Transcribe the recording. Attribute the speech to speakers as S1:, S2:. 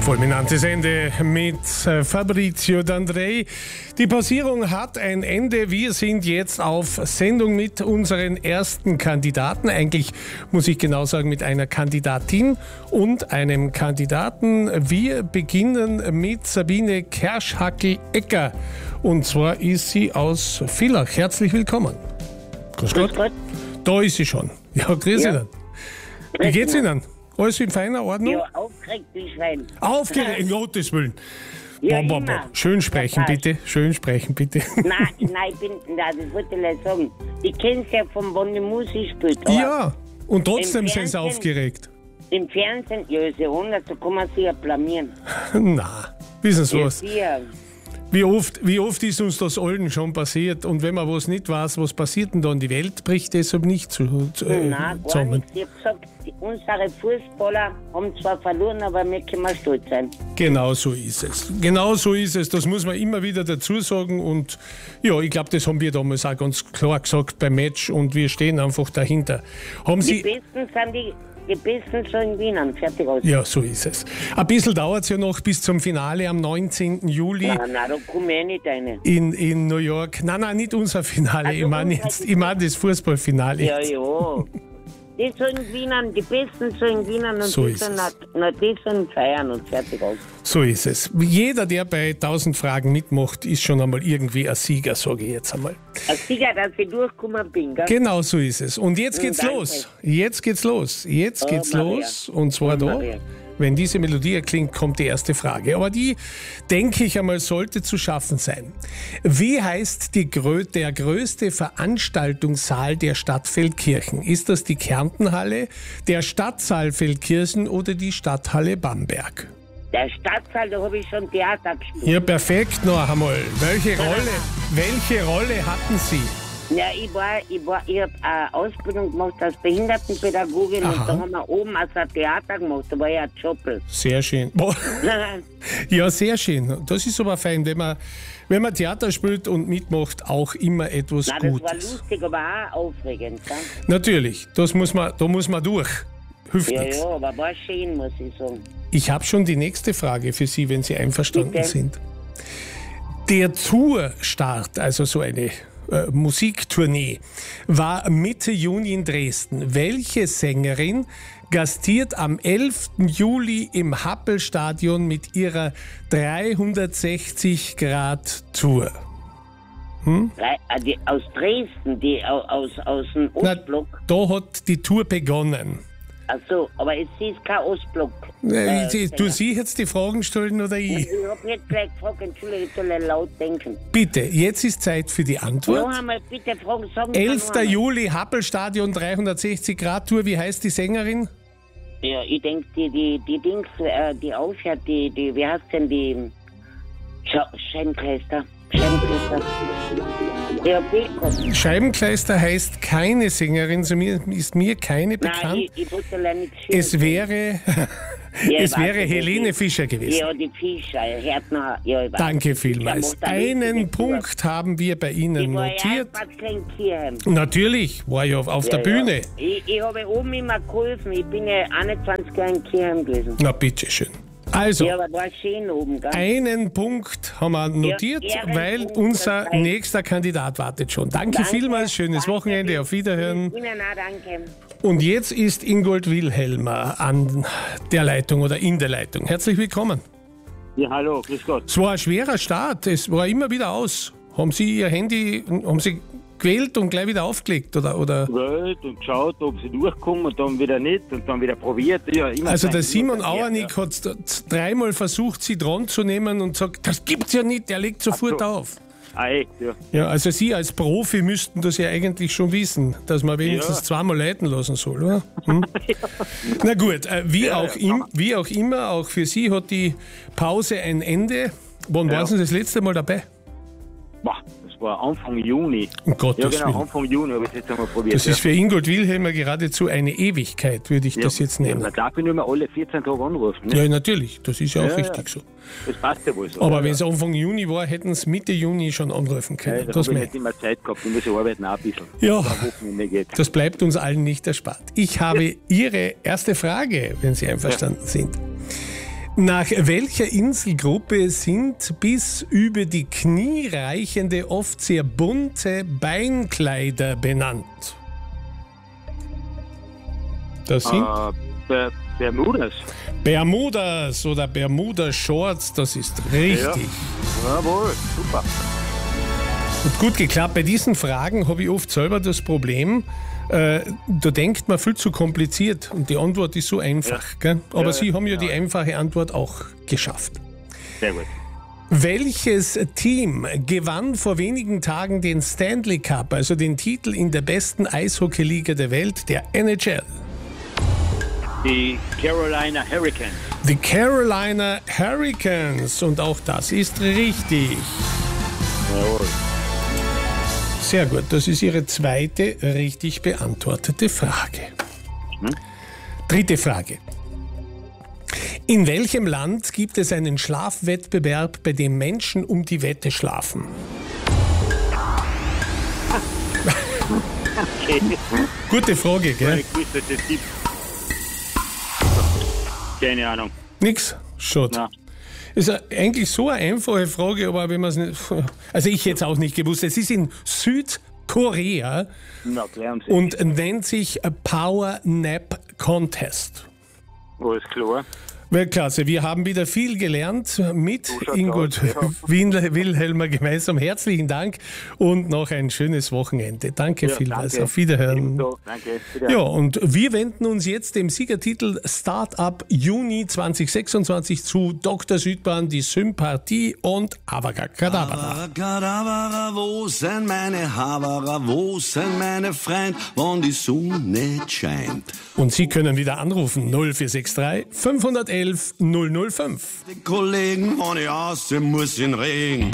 S1: Fulminantes Ende mit Fabrizio D'Andrei. Die Pausierung hat ein Ende. Wir sind jetzt auf Sendung mit unseren ersten Kandidaten. Eigentlich muss ich genau sagen mit einer Kandidatin und einem Kandidaten. Wir beginnen mit Sabine Kerschhackel-Ecker. Und zwar ist sie aus Villach. Herzlich willkommen. Grüß Gott. Da ist sie schon. Ja, grüß Ihnen. Wie geht's Ihnen? Alles in feiner Ordnung?
S2: Ja, aufgeregt wie Schwein.
S1: Aufgeregt, um Gottes Willen.
S2: Ja,
S1: Schön sprechen, bitte. Schön sprechen, bitte.
S2: Nein, das wollte ich nicht sagen. Ich kenne es ja von wann die Musik spielt.
S1: Ja, und trotzdem
S2: im
S1: sind Sie
S2: Fernsehen-
S1: aufgeregt.
S2: Im Fernsehen, ja, ist ja anders, da kann man sich ja blamieren.
S1: Na, wissen Sie was?
S2: Ja,
S1: Wie oft ist uns das allen schon passiert? Und wenn man was nicht weiß, was passiert denn da? Und die Welt bricht deshalb nicht
S2: nein, gar
S1: zusammen.
S2: nichts. Ich habe gesagt, unsere Fußballer haben zwar verloren, aber wir können stolz sein.
S1: Genau so ist es. Genau so ist es. Das muss man immer wieder dazu sagen. Und ja, ich glaube, das haben wir damals auch ganz klar gesagt beim Match. Und wir stehen einfach dahinter. Haben
S2: Die
S1: Sie...
S2: Besten sind die Besten schon in Wien, fertig aus.
S1: Ja, so ist es. Ein bisschen dauert es ja noch bis zum Finale am 19. Juli
S2: Nein, da komme ich nicht rein.
S1: in New York. Nein, nicht unser Finale.
S2: Also
S1: Ich meine das Fußballfinale.
S2: Ja. Die sollen gewinnen, die Besten sollen gewinnen und
S1: So
S2: die
S1: ist
S2: sollen,
S1: es.
S2: die sollen feiern und fertig aus.
S1: So ist es. Jeder, der bei 1000 Fragen mitmacht, ist schon einmal irgendwie ein Sieger, sage ich jetzt einmal.
S2: Ein Sieger, dass ich durchgekommen bin, gell?
S1: Genau so ist es. Und jetzt geht's
S2: Danke.
S1: los. Jetzt geht's los.
S2: Maria.
S1: Und zwar da.
S2: Maria.
S1: Wenn diese Melodie erklingt, kommt die erste Frage. Aber die, denke ich einmal, sollte zu schaffen sein. Wie heißt der größte Veranstaltungssaal der Stadt Feldkirchen? Ist das die Kärntenhalle, der Stadtsaal Feldkirchen oder die Stadthalle Bamberg?
S2: Der Stadtsaal, da habe ich schon Theater gespielt.
S1: Ja, perfekt noch einmal. Welche Rolle hatten Sie?
S2: Ja, ich habe eine Ausbildung gemacht als Behindertenpädagogin und
S1: Aha.
S2: da haben wir oben als ein Theater gemacht, da war ich ein Joppel.
S1: Sehr schön. Boah. Ja, sehr schön. Das ist aber fein, wenn man Theater spielt und mitmacht, auch immer etwas
S2: Nein, das war
S1: Gutes.
S2: lustig, aber auch aufregend. Gell?
S1: Natürlich, da muss man durch. Hilft
S2: Ja,
S1: nichts.
S2: aber war schön, muss ich sagen.
S1: Ich habe schon die nächste Frage für Sie, wenn Sie einverstanden
S2: Bitte.
S1: sind. Der Tourstart, also so eine Musiktournee, war Mitte Juni in Dresden. Welche Sängerin gastiert am 11. Juli im Happelstadion mit ihrer 360-Grad-Tour?
S2: Die aus Dresden, die aus dem
S1: Na,
S2: Ostblock.
S1: da hat die Tour begonnen.
S2: Ach so, aber es ist kein Ostblock.
S1: Du sie jetzt die Fragen stellen oder ich?
S2: Ich habe nicht gleich gefragt, Entschuldigung, ich soll laut denken.
S1: Bitte, jetzt ist Zeit für die Antwort.
S2: Noch einmal bitte fragen, sagen Sie
S1: 11.
S2: noch einmal.
S1: Juli, Happelstadion, 360-Grad-Tour. Wie heißt die Sängerin?
S2: Ja, ich denke, die Dings, die aufhört, die, wie heißt denn die Scheibenkleister? Ja, Beko.
S1: Scheibenkleister heißt keine Sängerin, so ist mir keine bekannt.
S2: Nein, ich wollte leider nichts
S1: Es wäre, es wäre Helene Fischer gewesen.
S2: Ja, die Fischer, hört noch. Ja, ich weiß.
S1: Danke vielmals.
S2: Der macht eine
S1: Einen
S2: lustige Tour.
S1: Punkt haben wir bei Ihnen
S2: Ich war ja
S1: notiert.
S2: in Kirchheim.
S1: Natürlich, war ja auf der Bühne.
S2: Ich habe oben immer geholfen. Ich bin ja 21 Jahre in Kirchheim gewesen.
S1: Na, bitteschön. Also,
S2: Ja, aber war schön oben, gell?
S1: einen Punkt haben wir notiert,
S2: Ehrenpunkt
S1: weil
S2: für
S1: unser
S2: drei.
S1: nächster Kandidat wartet schon. Danke
S2: Danke,
S1: vielmals, schönes
S2: danke.
S1: Wochenende, auf Wiederhören.
S2: Ihnen auch danke.
S1: Und jetzt ist Ingold Wilhelmer an der Leitung oder in der Leitung. Herzlich willkommen.
S3: Ja, hallo, grüß Gott.
S1: Es war ein schwerer Start, es war immer wieder aus. Haben Sie Ihr Handy, haben Sie gewählt und gleich wieder aufgelegt? Oder?
S3: Gewählt und geschaut, ob sie durchkommen und dann wieder nicht und dann wieder probiert. Ja, immer
S1: Also
S3: sein.
S1: der Simon
S3: Ja.
S1: Auernick hat dreimal versucht, Sie dran zu nehmen und sagt, das gibt's ja nicht, der legt sofort
S3: so.
S1: auf.
S3: Ah, echt, ja.
S1: Ja, also Sie als Profi müssten das ja eigentlich schon wissen, dass man wenigstens
S3: Ja.
S1: zweimal leiten lassen soll, oder? Hm? Na gut, wie auch immer, auch für Sie hat die Pause ein Ende. Wann
S3: Ja.
S1: waren Sie das letzte Mal dabei?
S3: Boah, das war Anfang Juni.
S1: Um Gottes
S3: Ja, genau,
S1: Willen.
S3: Anfang Juni habe ich es jetzt einmal probiert.
S1: Das ist für Ingold Wilhelmer geradezu eine Ewigkeit, würde ich das jetzt
S3: Ja,
S1: nennen.
S3: man darf ihn nur mal alle 14 Tage anrufen. Ne?
S1: Ja, natürlich, das ist ja auch
S3: Ja,
S1: richtig
S3: ja.
S1: so.
S3: Das passt ja wohl so.
S1: Aber
S3: ja,
S1: wenn es Anfang Juni war, hätten Sie Mitte Juni schon anrufen
S3: ja,
S1: können.
S3: da
S1: Das,
S3: habe ich
S1: mein-
S3: nicht immer Zeit gehabt, ich muss ja arbeiten auch ein bisschen.
S1: Ja.
S3: Am Wochenende geht.
S1: das bleibt uns allen nicht erspart. Ich habe Ihre erste Frage, wenn Sie einverstanden sind. Nach welcher Inselgruppe sind bis über die Knie reichende, oft sehr bunte Beinkleider benannt? Das sind
S3: Bermudas.
S1: Bermudas oder Bermuda-Shorts, das ist richtig.
S3: Ja. Jawohl, super.
S1: Hat gut geklappt. Bei diesen Fragen habe ich oft selber das Problem, da denkt man viel zu kompliziert und die Antwort ist so einfach. Gell? Aber
S3: Ja,
S1: Sie haben ja
S3: ja.
S1: die einfache Antwort auch geschafft.
S3: Sehr gut.
S1: Welches Team gewann vor wenigen Tagen den Stanley Cup, also den Titel in der besten Eishockeyliga der Welt, der NHL?
S3: Die Carolina Hurricanes.
S1: Die Carolina Hurricanes. Und auch das ist richtig.
S3: Jawohl.
S1: Sehr gut, das ist Ihre zweite richtig beantwortete Frage. Dritte Frage. In welchem Land gibt es einen Schlafwettbewerb, bei dem Menschen um die Wette schlafen?
S3: Okay.
S1: Gute Frage, gell?
S3: Ich wusste, das gibt. Keine Ahnung.
S1: Nix? Schade.
S3: Na.
S1: Ist eigentlich so eine einfache Frage, aber wenn man es nicht... Also ich hätte es auch nicht gewusst. Es ist in Südkorea
S3: Na, klären Sie.
S1: und nennt sich Power Nap Contest.
S3: Alles klar.
S1: Weltklasse, wir haben wieder viel gelernt mit
S3: schaut's
S1: Ingrid
S3: aus,
S1: Wilhelmer gemeinsam. Herzlichen Dank und noch ein schönes Wochenende. Danke vielmals.
S3: Danke.
S1: Auf Wiederhören.
S3: Ebenso. Danke. Wiederhören.
S1: Ja, und wir wenden uns jetzt dem Siegertitel Startup Juni 2026 zu Dr. Südbahn, die Sympathie und Avagakadabra.
S4: Avacadabra, wo sind meine Havara, wo sind meine Freund, wann die Sonne scheint?
S1: Und Sie können wieder anrufen 0463 511 005.
S4: Die Kollegen, wann ich aus, muss in Regen.